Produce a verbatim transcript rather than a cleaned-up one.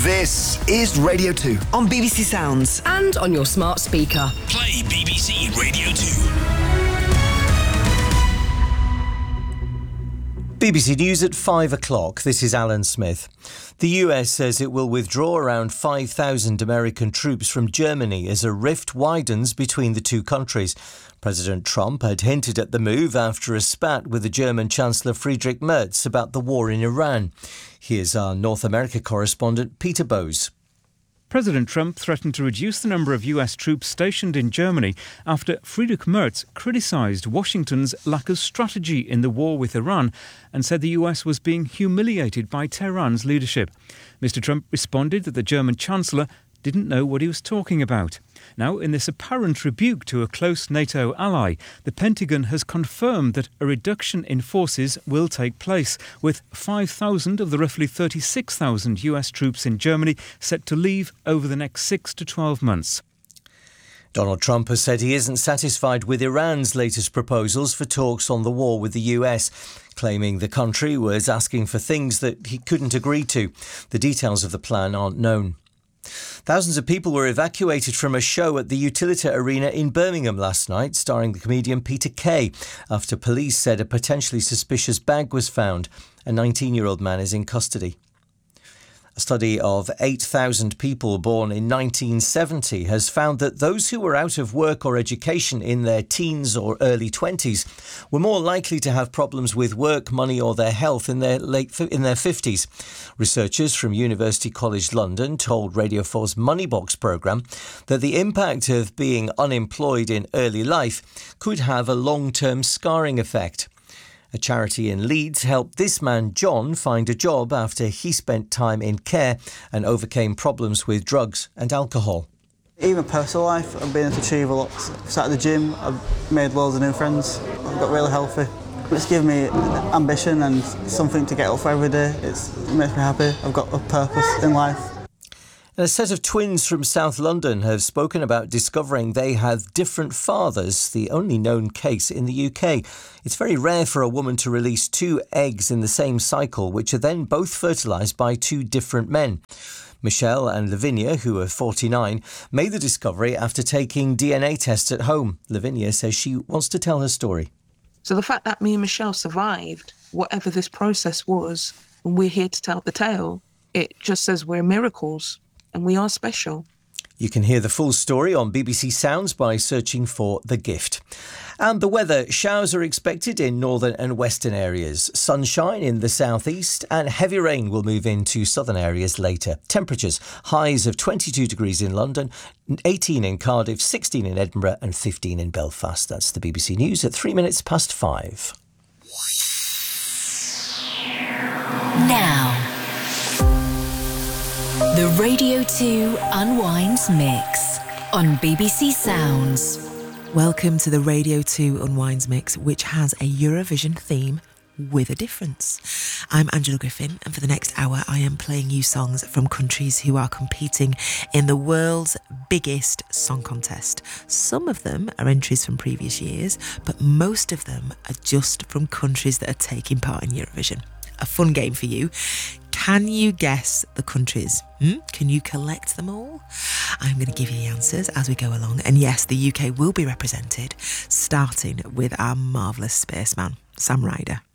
This is Radio two on B B C Sounds and on your smart speaker. Play B B C Radio two. B B C News at five o'clock. This is Alan Smith. The U S says it will withdraw around five thousand American troops from Germany as a rift widens between the two countries. President Trump had hinted at the move after a spat with the German Chancellor Friedrich Merz about the war in Iran. Here's our North America correspondent Peter Bowes. President Trump threatened to reduce the number of U S troops stationed in Germany after Friedrich Merz criticised Washington's lack of strategy in the war with Iran and said the U S was being humiliated by Tehran's leadership. Mister Trump responded that the German Chancellor didn't know what he was talking about. Now, in this apparent rebuke to a close NATO ally, the Pentagon has confirmed that a reduction in forces will take place, with five thousand of the roughly thirty-six thousand U S troops in Germany set to leave over the next six to twelve months. Donald Trump has said he isn't satisfied with Iran's latest proposals for talks on the war with the U S, claiming the country was asking for things that he couldn't agree to. The details of the plan aren't known. Thousands of people were evacuated from a show at the Utilita Arena in Birmingham last night, starring the comedian Peter Kay, after police said a potentially suspicious bag was found. A nineteen-year-old man is in custody. A study of eight thousand people born in nineteen seventy has found that those who were out of work or education in their teens or early twenties were more likely to have problems with work, money or their health in their late in their fifties. Researchers from University College London told Radio four's Moneybox programme that the impact of being unemployed in early life could have a long-term scarring effect. A charity in Leeds helped this man, John, find a job after he spent time in care and overcame problems with drugs and alcohol. Even personal life, I've been able to achieve a lot. I've sat at the gym, I've made loads of new friends, I've got really healthy. It's given me ambition and something to get up for every day. It's, it makes me happy. I've got a purpose in life. A set of twins from South London have spoken about discovering they have different fathers, the only known case in the U K. It's very rare for a woman to release two eggs in the same cycle, which are then both fertilised by two different men. Michelle and Lavinia, who are forty-nine, made the discovery after taking D N A tests at home. Lavinia says she wants to tell her story. So the fact that me and Michelle survived, whatever this process was, and we're here to tell the tale, it just says we're miracles. And we are special. You can hear the full story on B B C Sounds by searching for The Gift. And the weather, showers are expected in northern and western areas. Sunshine in the southeast and heavy rain will move into southern areas later. Temperatures, highs of twenty-two degrees in London, eighteen in Cardiff, sixteen in Edinburgh and fifteen in Belfast. That's the B B C News at three minutes past five. Now, the Radio two Unwinds Mix on B B C Sounds. Welcome to the Radio two Unwinds Mix, which has a Eurovision theme with a difference. I'm Angela Griffin, and for the next hour I am playing you songs from countries who are competing in the world's biggest song contest. Some of them are entries from previous years, but most of them are just from countries that are taking part in Eurovision. A fun game for you. Can you guess the countries? Hmm? Can you collect them all? I'm going to give you the answers as we go along. And yes, the U K will be represented, starting with our marvellous spaceman, Sam Ryder.